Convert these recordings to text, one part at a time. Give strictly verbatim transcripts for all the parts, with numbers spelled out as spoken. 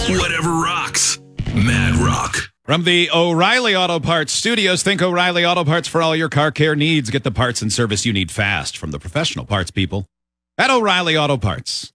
Whatever rocks. Mad Rock. From the O'Reilly Auto Parts Studios, think O'Reilly Auto Parts for all your car care needs. Get the parts and service you need fast from the professional parts people at O'Reilly Auto Parts.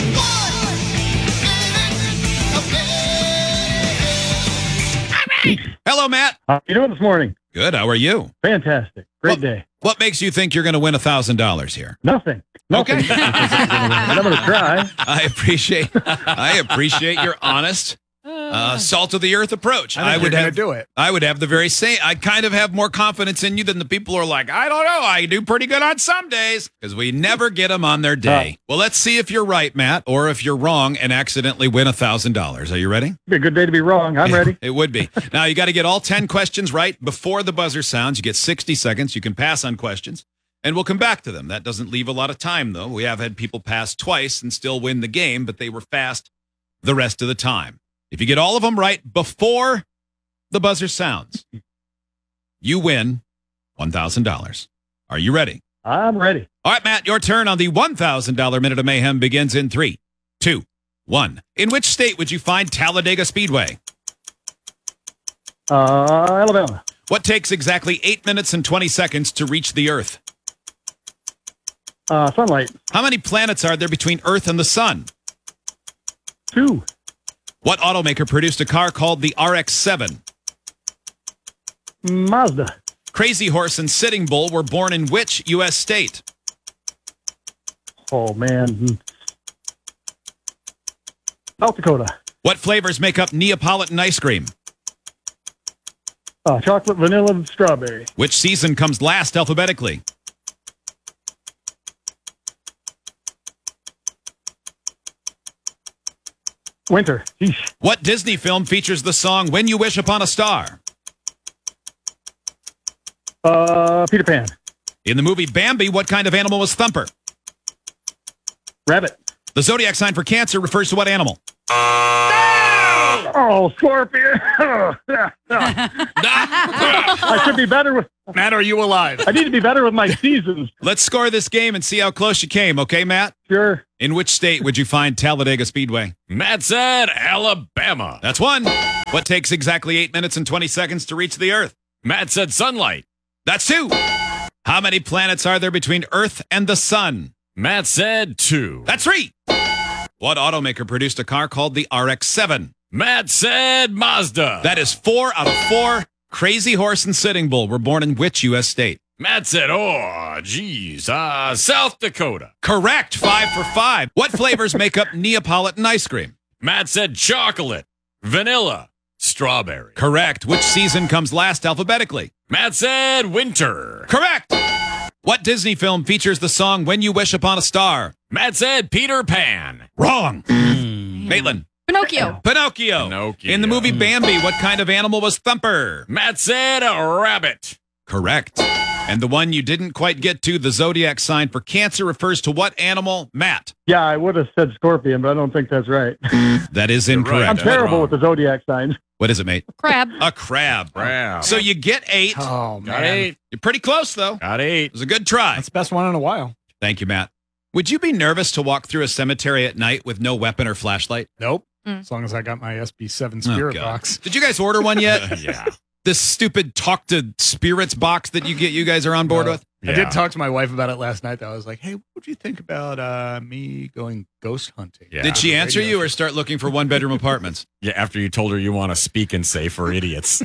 Hello, Matt. How you doing this morning? Good. How are you? Fantastic. Great What- day. What makes you think you're going to win one thousand dollars here? Nothing. Nothing. Okay. I'm going to try. I appreciate I appreciate your honest, uh, salt of the earth approach. I, think would you're have gonna do it. I would have the very same. I kind of have more confidence in you than the people who are like, I don't know. I do pretty good on some days because we never get them on their day. Well, let's see if you're right, Matt, or if you're wrong and accidentally win one thousand dollars. Are you ready? Be a good day to be wrong. I'm ready. It would be. Now, you got to get all ten questions right before the buzzer sounds. You get sixty seconds. You can pass on questions, and we'll come back to them. That doesn't leave a lot of time, though. We have had people pass twice and still win the game, but they were fast the rest of the time. If you get all of them right before the buzzer sounds, you win one thousand dollars. Are you ready? I'm ready. All right, Matt, your turn on the one thousand dollars Minute of Mayhem begins in three, two, one. In which state would you find Talladega Speedway? Uh, Alabama. What takes exactly eight minutes and twenty seconds to reach the Earth? Uh, sunlight. How many planets are there between Earth and the Sun? Two. What automaker produced a car called the R X seven? Mazda. Crazy Horse and Sitting Bull were born in which U S state? Oh, man. South Dakota. What flavors make up Neapolitan ice cream? Uh, chocolate, vanilla, and strawberry. Which season comes last alphabetically? Winter. Yeesh. What Disney film features the song When You Wish Upon a Star? Uh, Peter Pan. In the movie Bambi, what kind of animal was Thumper? Rabbit. The zodiac sign for Cancer refers to what animal? Oh, scorpion. I should be better with. Matt, are you alive? I need to be better with my seasons. Let's score this game and see how close you came, okay, Matt? Sure. In which state would you find Talladega Speedway? Matt said Alabama. That's one. What takes exactly eight minutes and twenty seconds to reach the Earth? Matt said sunlight. That's two. How many planets are there between Earth and the Sun? Matt said two. That's three. What automaker produced a car called the R X seven? Matt said Mazda. That is four out of four. Crazy Horse and Sitting Bull were born in which U S state? Matt said, oh, geez, uh, South Dakota. Correct. Five for five. What flavors make up Neapolitan ice cream? Matt said chocolate, vanilla, strawberry. Correct. Which season comes last alphabetically? Matt said winter. Correct. What Disney film features the song When You Wish Upon a Star? Matt said Peter Pan. Wrong. Maitland. Pinocchio. Pinocchio. Pinocchio. In the movie Bambi, what kind of animal was Thumper? Matt said a rabbit. Correct. And the one you didn't quite get to, the zodiac sign for Cancer, refers to what animal? Matt. Yeah, I would have said scorpion, but I don't think that's right. That is You're incorrect. right. I'm That's terrible wrong. with the zodiac signs. What is it, mate? Crab. A crab. Crab. So you get eight. Oh, Got man. eight. You're pretty close, though. It Got eight. was a good try. That's the best one in a while. Thank you, Matt. Would you be nervous to walk through a cemetery at night with no weapon or flashlight? Nope. Mm. As long as I got my S B seven Oh, spirit God. box. Did you guys order one yet? Yeah. This stupid talk to spirits box that you get, you guys are on board No. with? I Yeah. did talk to my wife about it last night, though. I was like, hey, what would you think about uh, me going ghost hunting? Yeah. Did she On the answer radio you or start looking for one bedroom apartments? Yeah, after you told her you want to speak and say for idiots.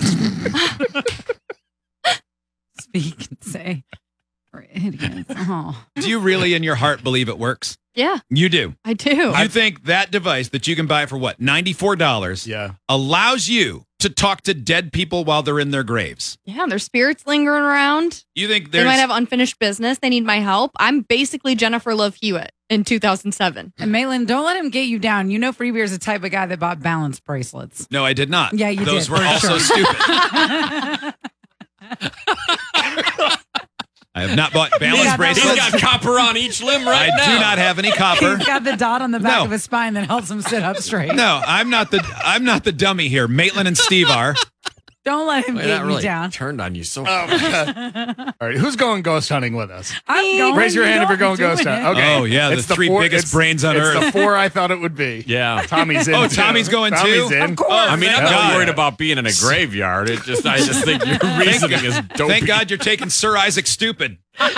Speak and say. For idiots. Oh. Do you really in your heart believe it works? Yeah, You do. I do. You think that device that you can buy for what, ninety-four dollars Yeah. allows you to talk to dead people while they're in their graves? yeah, their spirits lingering around. You think They there's might have unfinished business. They need my help. I'm basically Jennifer Love Hewitt in two thousand seven. And Maitland, don't let him get you down. You know Freebeer's the type of guy that bought balance bracelets. No, I did not. Yeah, you Those did, were for also sure. stupid. I have not bought balance got that He's bracelets. got copper on each limb right I now. do not have any copper. He's got the dot on the back No. of his spine that helps him sit up straight. No, I'm not the I'm not the dummy here. Maitland and Steve are. Don't let him Boy, get that me really down. turned on you so Oh, my God. All right, who's going ghost hunting with us? I'm going, Raise your you hand if you're don't going ghost do hunting. it. Okay. Oh, yeah, the It's three four- biggest it's- brains on it's earth. the four I thought it would be. Yeah. Tommy's in. Oh, too. Tommy's going Tommy's too? in. Of course. I mean, I'm Thank not God. worried about being in a graveyard. It just, I just think your reasoning is dopey. Thank God you're taking Sir Isaac Stupid.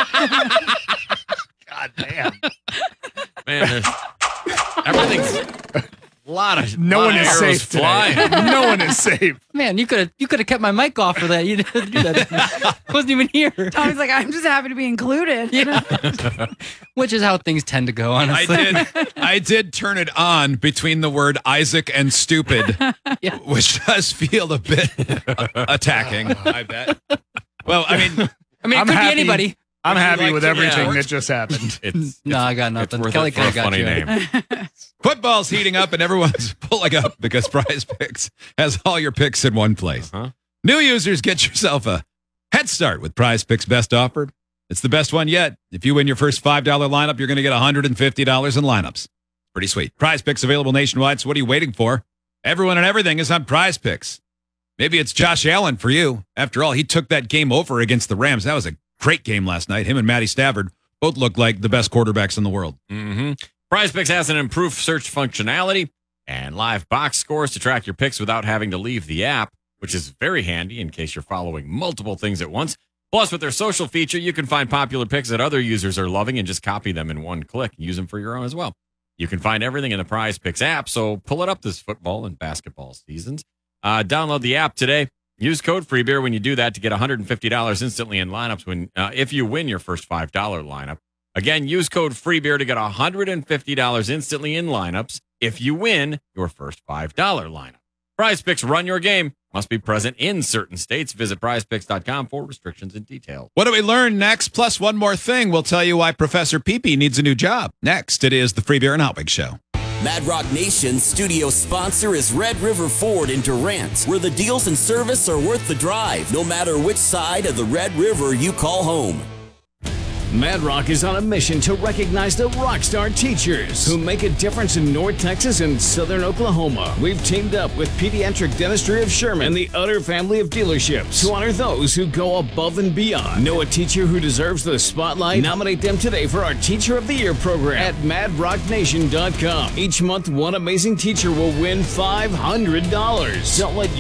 God damn. Man, there's, everything's a lot of No lot one of is arrows safe flying. today. No one is safe. Man, you could have you could have kept my mic off for that. You didn't do that. I wasn't even here. Tommy's like, I'm just happy to be included. Yeah. Which is how things tend to go, I honestly. did. I did turn it on between the word Isaac and stupid, Yeah. which does feel a bit attacking. I bet. Well, I mean, I mean, it I'm could happy. be anybody. I'm Would you happy like with to- everything yeah. that just happened. It's, No, I got it's nothing. worth Kelly it for a got funny you. name. football's heating up and everyone's pulling up because Prize Picks has all your picks in one place. Uh-huh. New users, get yourself a head start with Prize Picks Best Offer. It's the best one yet. If you win your first five dollars lineup, you're going to get one hundred fifty dollars in lineups. Pretty sweet. Prize Picks available nationwide, so what are you waiting for? Everyone and everything is on Prize Picks. Maybe it's Josh Allen for you. After all, he took that game over against the Rams. That was a great game last night. Him and Matty Stafford both look like the best quarterbacks in the world. Mm-hmm. Prize Picks has an improved search functionality and live box scores to track your picks without having to leave the app, which is very handy in case you're following multiple things at once. Plus, with their social feature, you can find popular picks that other users are loving and just copy them in one click. Use them for your own as well. You can find everything in the Prize Picks app, so pull it up this football and basketball seasons. Uh, download the app today. Use code FREEBEER when you do that to get one hundred fifty dollars instantly in lineups when uh, if you win your first five dollars lineup. Again, use code FREEBEER to get one hundred fifty dollars instantly in lineups if you win your first five dollars lineup. Prize Picks, run your game. Must be present in certain states. Visit prize picks dot com for restrictions and details. What do we learn next? Plus, one more thing. We'll tell you why Professor Peepee needs a new job. Next, it is the Free Beer and Hot Wing Show. Mad Rock Nation's studio sponsor is Red River Ford in Durant, where the deals and service are worth the drive, no matter which side of the Red River you call home. Mad Rock is on a mission to recognize the rockstar teachers who make a difference in North Texas and Southern Oklahoma. We've teamed up with Pediatric Dentistry of Sherman and the Utter family of dealerships to honor those who go above and beyond. Know a teacher who deserves the spotlight? Nominate them today for our Teacher of the Year program at mad rock nation dot com. Each month, one amazing teacher will win five hundred dollars. Don't let